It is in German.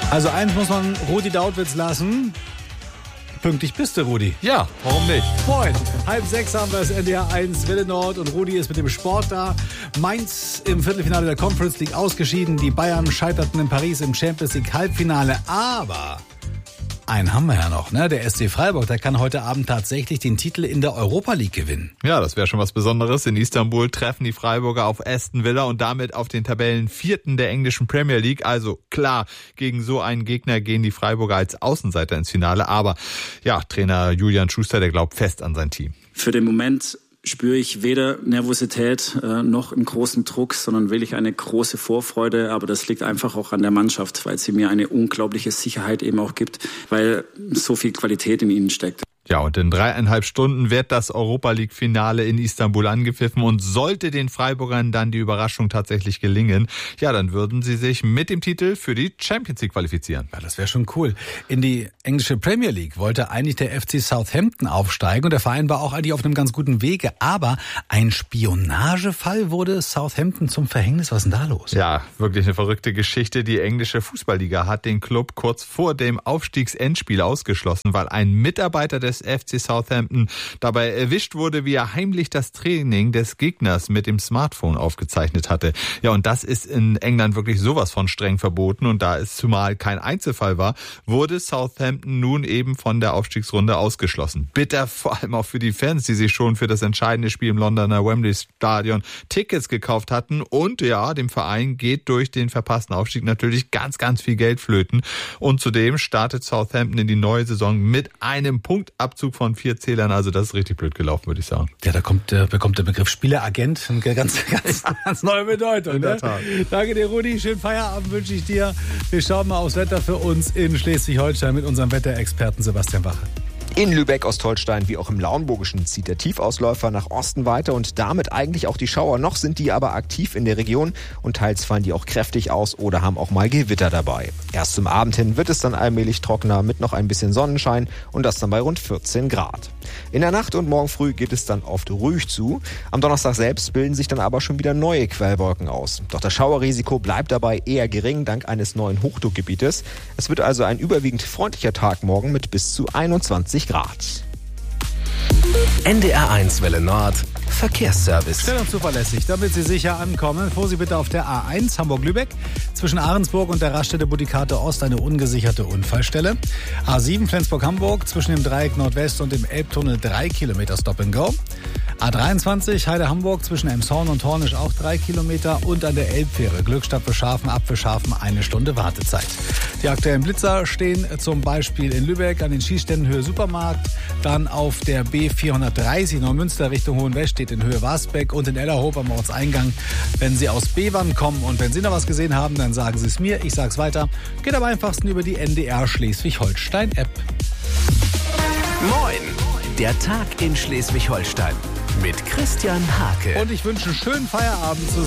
Also eins muss man Rudi Dautwitz lassen. Pünktlich bist du, Rudi. Ja, warum nicht? Moin. 5:30 haben wir das NDR 1 Welle Nord und Rudi ist mit dem Sport da. Mainz im Viertelfinale der Conference League ausgeschieden. Die Bayern scheiterten in Paris im Champions League Halbfinale. Aber einen haben wir ja noch, ne? Der SC Freiburg, der kann heute Abend tatsächlich den Titel in der Europa League gewinnen. Ja, das wäre schon was Besonderes. In Istanbul treffen die Freiburger auf Aston Villa und damit auf den Tabellenvierten der englischen Premier League. Also klar, gegen so einen Gegner gehen die Freiburger als Außenseiter ins Finale. Aber ja, Trainer Julian Schuster, der glaubt fest an sein Team. Für den Moment spüre ich weder Nervosität noch einen großen Druck, sondern wirklich eine große Vorfreude. Aber das liegt einfach auch an der Mannschaft, weil sie mir eine unglaubliche Sicherheit eben auch gibt, weil so viel Qualität in ihnen steckt. Ja, und in 3,5 Stunden wird das Europa-League-Finale in Istanbul angepfiffen und sollte den Freiburgern dann die Überraschung tatsächlich gelingen, ja, dann würden sie sich mit dem Titel für die Champions League qualifizieren. Ja, das wäre schon cool. In die englische Premier League wollte eigentlich der FC Southampton aufsteigen und der Verein war auch eigentlich auf einem ganz guten Wege, aber ein Spionagefall wurde Southampton zum Verhängnis. Was ist denn da los? Ja, wirklich eine verrückte Geschichte. Die englische Fußballliga hat den Club kurz vor dem Aufstiegsendspiel ausgeschlossen, weil ein Mitarbeiter des FC Southampton dabei erwischt wurde, wie er heimlich das Training des Gegners mit dem Smartphone aufgezeichnet hatte. Ja, und das ist in England wirklich sowas von streng verboten. Und da es zumal kein Einzelfall war, wurde Southampton nun eben von der Aufstiegsrunde ausgeschlossen. Bitter vor allem auch für die Fans, die sich schon für das entscheidende Spiel im Londoner Wembley Stadion Tickets gekauft hatten. Und ja, dem Verein geht durch den verpassten Aufstieg natürlich ganz, ganz viel Geld flöten. Und zudem startet Southampton in die neue Saison mit einem Punktabzug von 4 Zählern, also das ist richtig blöd gelaufen, würde ich sagen. Ja, da bekommt der Begriff Spieleragent eine ganz neue Bedeutung. In der Tat. Danke dir, Rudi. Schönen Feierabend wünsche ich dir. Wir schauen mal aufs Wetter für uns in Schleswig-Holstein mit unserem Wetterexperten Sebastian Wache. In Lübeck-Ostholstein wie auch im Lauenburgischen zieht der Tiefausläufer nach Osten weiter und damit eigentlich auch die Schauer. Noch sind die aber aktiv in der Region und teils fallen die auch kräftig aus oder haben auch mal Gewitter dabei. Erst zum Abend hin wird es dann allmählich trockener mit noch ein bisschen Sonnenschein und das dann bei rund 14 Grad. In der Nacht und morgen früh geht es dann oft ruhig zu. Am Donnerstag selbst bilden sich dann aber schon wieder neue Quellwolken aus. Doch das Schauerrisiko bleibt dabei eher gering dank eines neuen Hochdruckgebietes. Es wird also ein überwiegend freundlicher Tag morgen mit bis zu 21 Grad. NDR 1 Welle Nord Verkehrsservice. Schnell und zuverlässig, damit Sie sicher ankommen. Vorsicht bitte auf der A1 Hamburg-Lübeck. Zwischen Ahrensburg und der Raststätte Budikate Ost eine ungesicherte Unfallstelle. A7 Flensburg-Hamburg zwischen dem Dreieck Nordwest und dem Elbtunnel 3 Kilometer Stop and Go. A23 Heide-Hamburg zwischen Elmshorn und Hornisch auch 3 Kilometer und an der Elbfähre Glückstadt Beschafen, Abgeschafen 1 Stunde Wartezeit. Die aktuellen Blitzer stehen zum Beispiel in Lübeck an den Schießständen Höhe Supermarkt, dann auf der B430 Neumünster Richtung Hohenwest steht in Höhe Wasbeck und in Ellerhof am Ortseingang, wenn Sie aus Bevern kommen und wenn Sie noch was gesehen haben, dann sagen Sie es mir, ich sag's weiter. Geht am einfachsten über die NDR Schleswig-Holstein App. Moin, der Tag in Schleswig-Holstein mit Christian Hake. Und ich wünsche einen schönen Feierabend zusammen.